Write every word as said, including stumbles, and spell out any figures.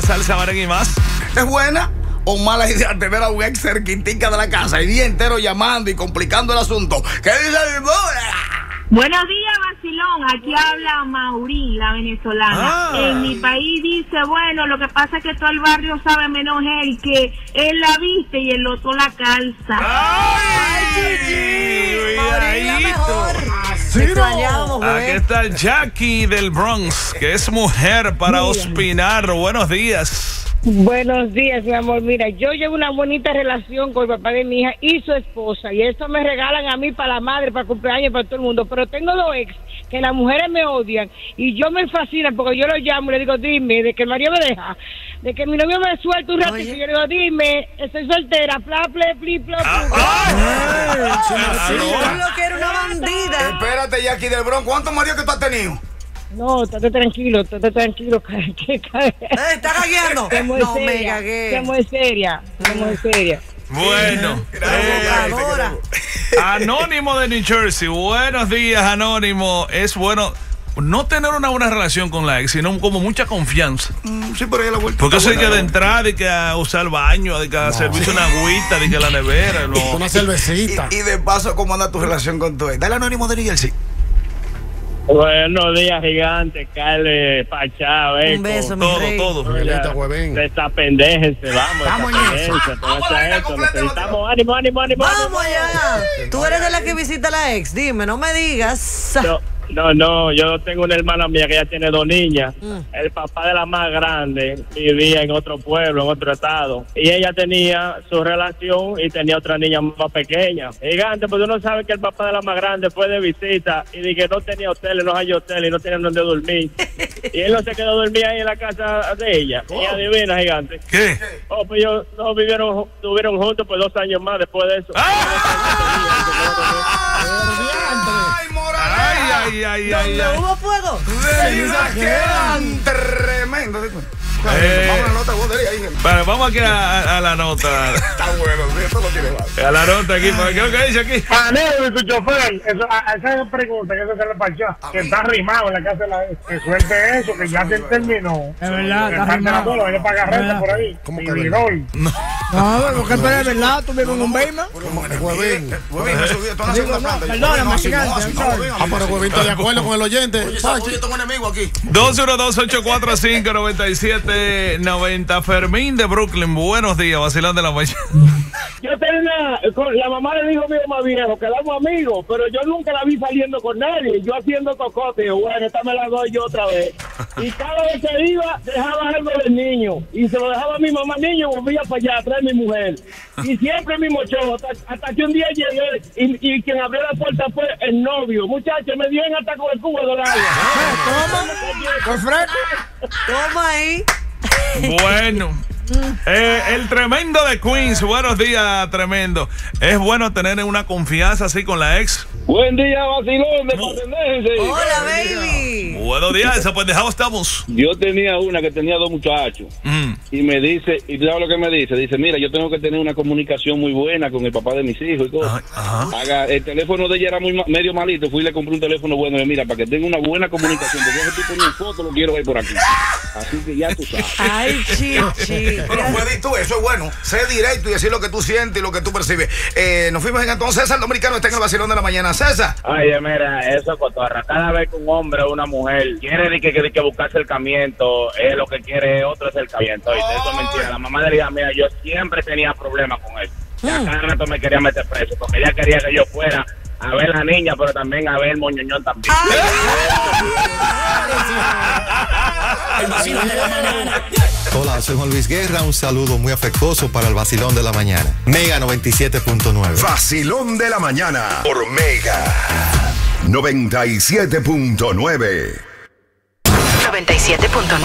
la salsa, merengue y más. ¿Es buena o mala idea tener a un ex cerquitica de la casa el día entero llamando y complicando el asunto? ¿Qué dice el Buenos días, vacilón. Aquí habla Maurín, la venezolana. Ah. En mi país dice, bueno, lo que pasa es que todo el barrio sabe menos él, que él la viste y el otro la calza. ¡Ay, Gigi! Maurín, la mejor. Sí, Te extrañamos, Aquí bebé. está Jackie del Bronx, que es mujer para opinar. Buenos días. Buenos días, mi amor. Mira, yo llevo una bonita relación con el papá de mi hija y su esposa, y eso me regalan a mí para la madre, para cumpleaños, para todo el mundo. Pero tengo dos ex que las mujeres me odian y yo me fascina porque yo lo llamo y le digo, dime, de que el marido me deja, de que mi novio me suelta un ratito, y yo le digo, dime, estoy soltera, pla, ple, pli, plo, plu. Yo lo que era una bandida. Espérate, Jackie del Bronx, ¿cuántos maridos que tú has tenido? No, estate tranquilo, estate tranquilo. Que, que, que, Eh, ¿Está cagueando? que muy No me seria, cagué. que muy seria, que muy seria. Bueno, Provocadora. Anónimo de New Jersey. Buenos días, Anónimo. Es bueno no tener una buena relación con la ex, sino como mucha confianza. Mm, sí, por ahí a la vuelta. Porque eso hay que Está de buena, entrar, de que a usar el baño, de que a servirse una agüita, de que la nevera. Lo... Una cervecita. Y, y de paso, ¿cómo anda tu relación con tu ex? Dale Anónimo de New Jersey. Buenos días, gigante, Carle, Pachá, Beco. Un beso, mi Todo, rey. todo. Miguelito, huevín. Desapendéjense, vamos. Estamos en desapendéjense, Vamos todo a la vaina esto, completa, necesitamos ánimo, ánimo, ánimo. Vamos ánimo. allá. Tú eres de la que visita a la ex. Dime, no me digas. No, no, no, yo tengo una hermana mía que ya tiene dos niñas. Mm. El papá de la más grande vivía en otro pueblo, en otro estado. Y ella tenía su relación y tenía otra niña más pequeña. Gigante, pues uno sabe que el papá de la más grande fue de visita y de que no tenía hotel, no hay hotel y no tenía donde dormir. Y él no se quedó dormir ahí en la casa de ella. Y adivina, gigante. ¿Qué? Oh, pues ellos no vivieron, estuvieron juntos por dos años más después de eso. ¡Ay, Morales! Ay, ay, ay, ay, ¿Dónde ay. hubo fuego? De verdad que eran tremendo. Eh. Vamos a la nota, vos de ahí. Vale, vamos aquí a, a la nota. Está bueno, sí, esto lo tiene mal. A la nota aquí. ¿Qué es lo que dice aquí? Panero y tu chofer, eso, a, a esa pregunta que eso se le pachá, que está arrimado en la casa de la que suelte eso, que ya se terminó. Es verdad, Que está falta arrimado. la bola, vaya para ¿Verdad? Garreta por ahí. ¿Cómo que Vividor. No, porque tú eres verdad, tú vives en un Bayman. Huevín. Huevín, me subí, esto es una segunda no, planta. perdóname, No, así no, gigante, así I'm no, sorry. Huevín, Ah, pero Huevín está de acuerdo con el oyente. Oye, Pachi. yo tengo un enemigo aquí. dos uno dos, ocho cuatro cinco, nueve siete nueve cero. Fermín de Brooklyn. Buenos días, vacilón de la mañana. Yo tenía, con la mamá le dijo a mi más viejo, quedamos amigos, pero yo nunca la vi saliendo con nadie. Yo haciendo cocote, yo, bueno, esta me la doy yo otra vez. Y cada vez que iba, dejaba algo del niño. Y se lo dejaba a mi mamá, niño, volvía para allá, atrás de mi mujer. Y siempre el mismo show, hasta, hasta que un día llegué y, y quien abrió la puerta fue el novio. Muchachos, me dieron hasta con el cubo del agua. ¿Por fresco? Toma ahí. Bueno. Eh, el tremendo de Queens. Buenos días, tremendo. Es bueno tener una confianza así con la ex. Buen día, vacilón, de Patendense. Hola, baby. Buenos días, esa pues dejado estamos. Yo tenía una que tenía dos muchachos. Mm. Y me dice, y ¿sabes lo que me dice? Dice, mira, yo tengo que tener una comunicación muy buena con el papá de mis hijos y cosas. Ajá, ajá. Haga, el teléfono de ella era muy ma- medio malito, fui y le compré un teléfono bueno. Y mira, para que tenga una buena comunicación, porque ese tipo ni foto lo quiero ver por aquí. Así que ya tú sabes. Ay, chichi. Pero puedes tú, eso es bueno. Sé directo y decir lo que tú sientes y lo que tú percibes. Eh, nos fuimos en entonces. César Dominicano está en el vacilón de la mañana. César. Ay, mira, eso cotorra. Cada vez que un hombre o una mujer quiere de que, de que buscar acercamiento, es lo que quiere otro acercamiento. ¿Oíste? Eso es mentira. La mamá de la hija mía, yo siempre tenía problemas con él. Ya cada rato me quería meter preso, porque ella quería que yo fuera a ver la niña, pero también a ver el moñoñón también. Hola, soy Juan Luis Guerra. Un saludo muy afectuoso para el vacilón de la mañana. Mega noventa y siete punto nueve. Vacilón de la mañana por Mega noventa y siete punto nueve. noventa y siete punto nueve.